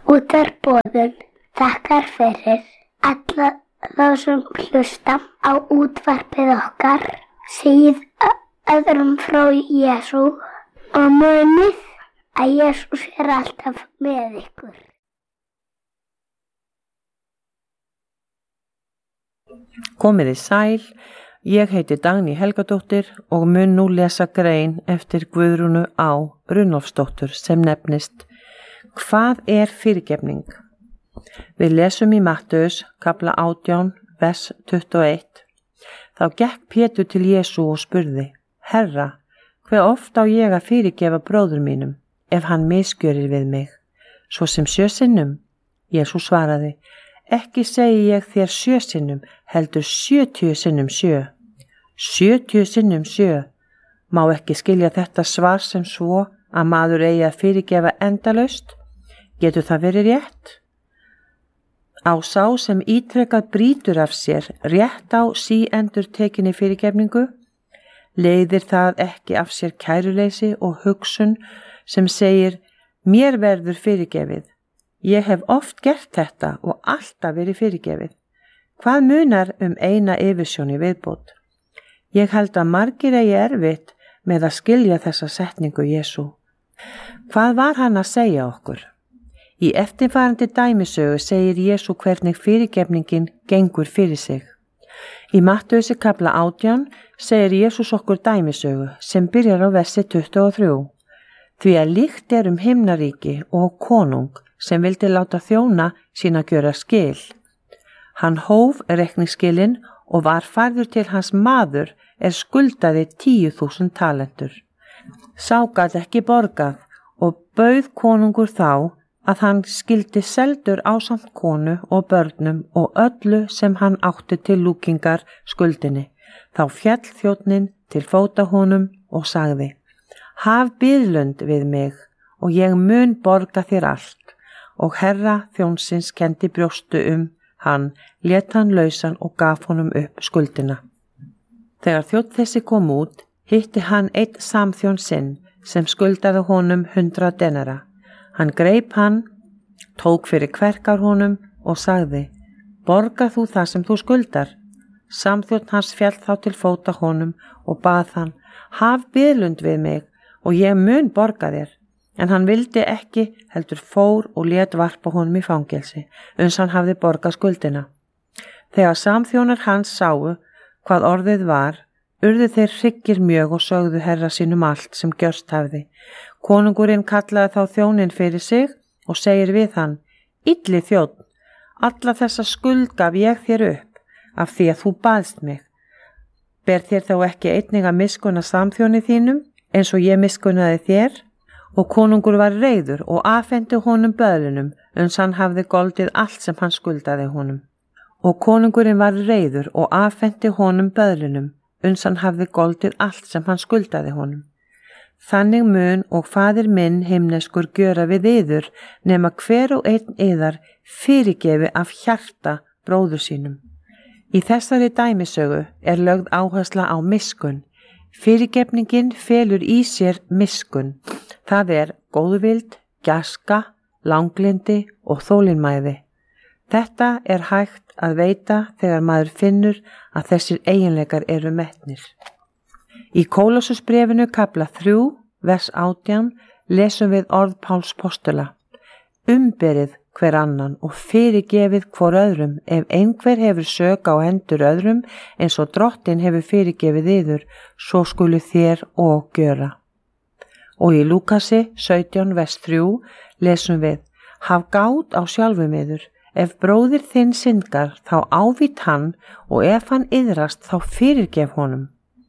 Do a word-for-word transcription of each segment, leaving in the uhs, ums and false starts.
Útvarpsboðun þakkar fyrir alla þá sem hlusta á útvarpið okkar, segið öðrum frá Jesú og munið að Jesús er alltaf með ykkur. Komiði sæl, ég heiti Dagný Helgadóttir og mun nú lesa grein eftir Guðrúnu Á. Runólfsdóttur sem nefnist Hvað er fyrirgefning? Við lesum í Mattheus, kafla átján, vers tuttugu og eitt. Þá gekk Pétur til Jesú og spurði, Herra, hve oft á ég að fyrirgefa bróður mínum, ef hann misgjörir við mig? Svo sem sjö sinnum? Jesú svaraði, ekki segi ég þér sjö sinnum, heldur sjötíu sinnum sjö. Sjötíu sinnum sjö. Má ekki skilja þetta svar sem svo að maður eigi að fyrirgefa endalaust? Getur það verið rétt? Á sá sem ítrekað brýtur af sér rétt á síendurtekinni fyrirgefningu? Leiðir það ekki af sér kæruleysi og hugsun sem segir, mér verður fyrirgefið. Ég hef oft gert þetta og alltaf verið fyrirgefið. Hvað munar um eina yfirsjón í viðbót? Ég held að margir eigi erfitt með að skilja þessa setningu Jesú. Hvað var hann að segja okkur? Í eftirfarandi dæmisögu segir Jesú hvernig fyrirgefningin gengur fyrir sig. Í Mattheusi kafla átján segir Jesús okkur dæmisögu sem byrjar á versi tuttugu og þrjú. Því að líkt er um himnaríki og konung sem vildi láta þjóna sína gjöra skil. Hann hóf reikningsskilin og var færður til hans maður er skuldaði tíu þúsund talentur. Sá gat ekki borgað og bauð konungur þá að hann skildi seldur ásamt konu og börnum og öllu sem hann átti til lúkingar skuldinni. Þá féll þjónninn til fóta honum og sagði, haf biðlund við mig og ég mun borga þér allt. Og herra þjónsins kendi brjóstu um hann, lét hann lausan og gaf honum upp skuldina. Þegar þjónn þessi kom út, hitti hann einn samþjón sinn sem skuldaði honum hundrað denara. Hann greip hann, tók fyrir kverkar honum og sagði, borga þú það sem þú skuldar? Samþjón hans féll þá til fóta honum og bað hann, haf biðlund við mig og ég mun borga þér. En hann vildi ekki, heldur fór og lét varpa honum í fangelsi, uns hann hafði borgað skuldina. Þegar samþjónar hans sáu hvað orðið var, urðu þeir hryggir mjög og sögðu herra sínum allt sem gjörst hafði. Konungurinn kallaði þá þjóninn fyrir sig og segir við hann, illi þjónn, alla þessa skuld gaf ég þér upp af því að þú baðst mig. Ber þér þá ekki einnig að miskunna samþjóni þínum eins og ég miskunnaði þér? Og konungur var reiður og afhenti honum böðlunum uns hann hafði goldið allt sem hann skuldaði honum. Og konungurinn var reiður og afhenti honum böðlunum uns hann hafði goldið allt sem hann skuldaði honum. Þannig mun og faðir minn himneskur gjöra við yður nema hver og einn yðar fyrirgefi af hjarta bróður sínum. Í þessari dæmisögu er lögð áhersla á miskunn. Fyrirgefningin felur í sér miskunn. Það er góðvild, gæska, langlindi og þolinmæði. Þetta er hægt að veita þegar maður finnur að þessir eiginleikar eru metnir. Í Kólossusbréfinu kafla þrjú, vers átján, lesum við orð Páls postula. Umberið hver annan og fyrirgefið hvor öðrum ef einhver hefur sök á hendur öðrum eins og drottinn hefur fyrirgefið yður, svo skulu þér og gjöra. Og í Lúkasi sautján, vers þrjú lesum við, haf gát á sjálfum yður, ef bróðir þinn syndgar þá ávít hann og ef hann iðrast þá fyrirgef honum.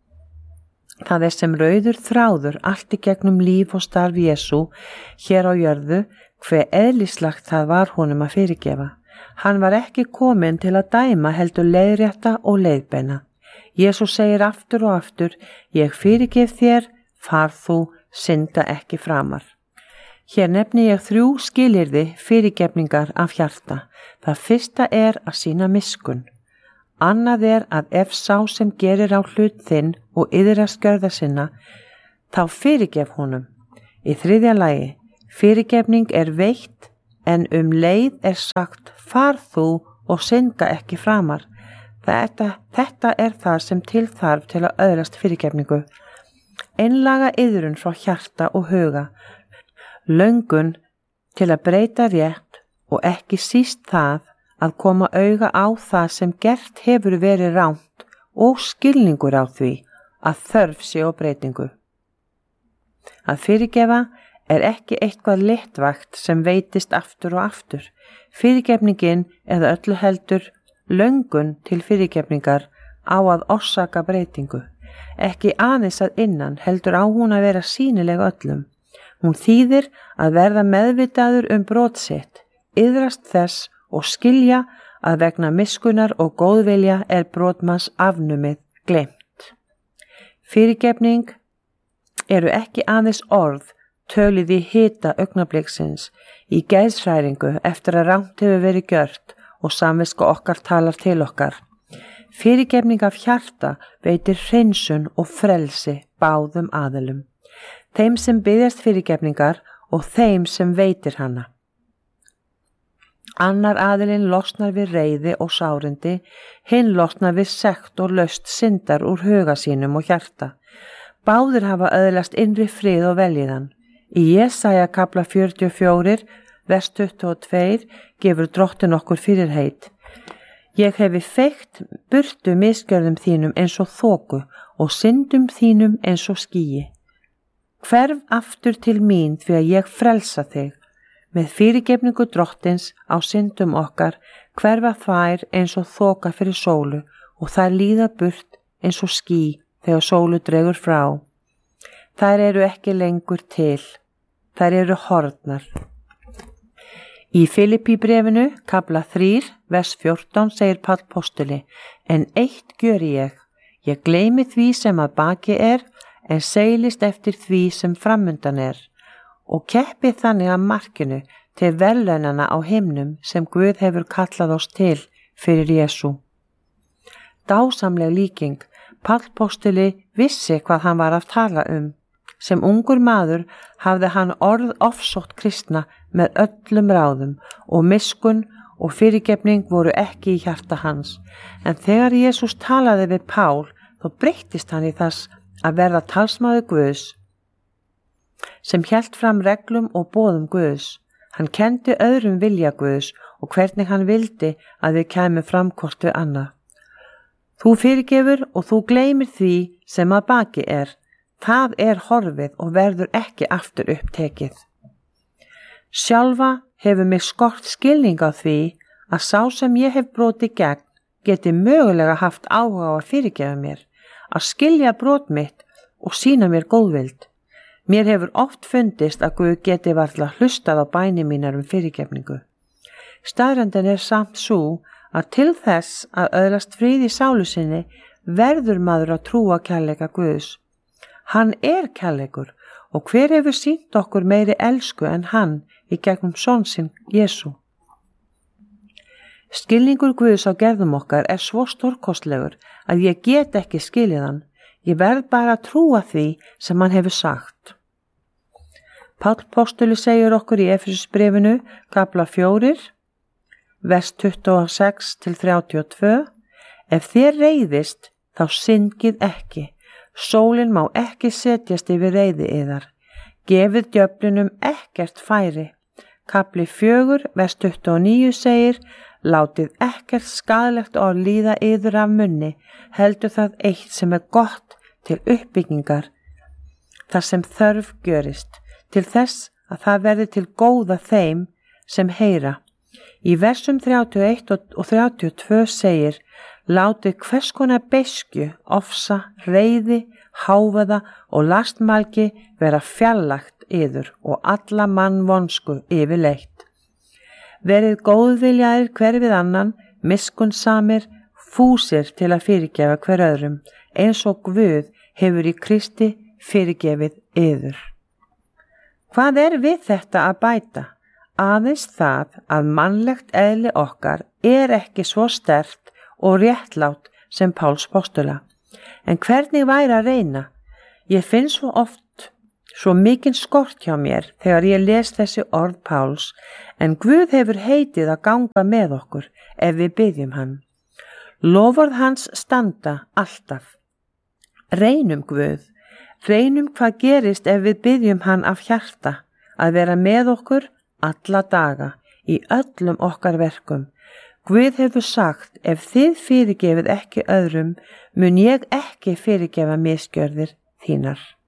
Það er sem rauður þráður allt í gegnum líf og starf Jesú hér á jörðu, hve eðlislagt það var honum að fyrirgefa. Hann var ekki kominn til að dæma heldur leiðrétta og leiðbeina. Jesú segir aftur og aftur, ég fyrirgef þér, far þú, synda ekki framar. Hér nefni ég þrjú skilyrði fyrirgefningar af hjarta. Það fyrsta er að sýna miskunn. Annað er að ef sá sem gerir á hlut þinn og iðrast gjörða sinna, þá fyrirgef honum. Í þriðja lagi, fyrirgefning er veitt en um leið er sagt far þú og synga ekki framar. Þetta, þetta er það sem til þarf til að öðlast fyrirgefningu. Einlaga iðrun frá hjarta og huga, löngun til að breyta rétt og ekki síst það að koma auga á það sem gert hefur verið rangt og skilningur á því að þörf sé á breytingu. Að fyrirgefa er ekki eitthvað léttvægt sem veitist aftur og aftur. Fyrirgefningin eða öllu heldur löngun til fyrirgefningar á að orsaka breytingu. Ekki aðeins að innan heldur á hún að vera sýnileg öllum. Hún þýðir að verða meðvitaður um brot sitt, iðrast þess og skilja að vegna miskunnar og góðvilja er brotmanns afnumið gleymt. Fyrirgefning eru ekki aðeins orð töluð í hita augnabliksins, í geðshræringu eftir að rangt hefur verið gjört og samviska okkar talar til okkar. Fyrirgefning af hjarta veitir hreinsun og frelsi báðum aðilum, þeim sem biðjast fyrirgefningar og þeim sem veitir hana. Annar aðilinn losnar við reiði og sárindi, hinn losnar við sekt og laust syndar úr huga sínum og hjarta. Báðir hafa öðlast innri frið og veljiðan. Í Jesaja kafla fjörutíu og fjögur, vers tuttugu og tvö, gefur Drottinn okkur fyrirheit. Ég hefi feikt burtu misgjörðum þínum eins og þoku og syndum þínum eins og skýi. Hverf aftur til mín því að ég frelsa þig. Með fyrirgefningu Drottins á syndum okkar hverfa þær eins og þoka fyrir sólu og þær líða burt eins og ský þegar sólu dregur frá. Þær eru ekki lengur til, þær eru horfnar. Í Filippi bréfinu, kafla þrír, vers fjórtán, segir Páll postuli, en eitt gjöri ég, ég gleymi því sem að baki er, en seilist eftir því sem framundan er, og keppi þannig að markinu til verðlaunana á himnum sem Guð hefur kallað oss til fyrir Jesú. Dásamleg líking, Páll postuli vissi hvað hann var að tala um. Sem ungur maður hafði hann orð ofsótt kristna með öllum ráðum og miskun og fyrirgefning voru ekki í hjarta hans. En þegar Jesús talaði við Pál, þá breyttist hann í þess að verða talsmaður Guðs, sem hélt fram reglum og boðum Guðs. Hann kendi öðrum vilja Guðs og hvernig hann vildi að þau kæmu fram hvort við annað. Þú fyrirgefur og þú gleymir því sem að baki er. Það er horfið og verður ekki aftur upptekið. Sjálfa hefur mig skort skilning á því að sá sem ég hef brotið gegn geti mögulega haft áhuga á að fyrirgefa mér, að skilja brot mitt og sýna mér góðvild. Mér hefur oft fundist að Guð geti varla hlustað á bænir mínar um fyrirgefningu. Staðreyndin er samt sú að til þess að öðlast frið í sálu sinni verður maður að trúa kærleika Guðs. Hann er kærleikur og hver hefur sýnt okkur meiri elsku en hann í gegnum son sinn Jesú. Skilningur Guðs á gerðum okkar er svo stórkostlegur að ég get ekki skilið hann. Ég verð bara að trúa því sem hann hefur sagt. Páll postuli segir okkur í Efesusbréfinu, kafla fjórir, vers tuttugu og sex til þrjátíu og tvö, ef þér reiðist þá syndið ekki. Sólin má ekki setjast yfir reiði yðar. Gefið djöflunum ekkert færi. Kafli fjögur, vers tuttugu og níu segir, látið ekkert skaðlegt orð líða yður af munni, heldur það eitt sem er gott til uppbyggingar, þar sem þörf gjörist, til þess að það verði til góða þeim sem heyra. Í versum þrjátíu og eitt og þrjátíu og tvö segir, látið hvers konar beiskju, ofsa, reiði, hávaða og lastmælgi vera fjarlægt yður og alla mannvonsku yfirleitt. Verið góðviljaðir hver við annan, miskunnsamir, fúsir til að fyrirgefa hver öðrum, eins og Guð hefur í Kristi fyrirgefið yður. Hvað er við þetta að bæta? Aðeins það að mannlegt eðli okkar er ekki svo sterkt og réttlátt sem Páls postula. En hvernig væri að reyna? Ég finn svo oft svo mikinn skort hjá mér þegar ég les þessi orð Páls, en Guð hefur heitið að ganga með okkur ef við biðjum hann. Loforð hans standa alltaf. Reynum Guð, reynum hvað gerist ef við biðjum hann af hjarta, að vera með okkur alla daga í öllum okkar verkum. Guð hefur sagt, ef þið fyrirgefið ekki öðrum, mun ég ekki fyrirgefa misgjörðir þínar.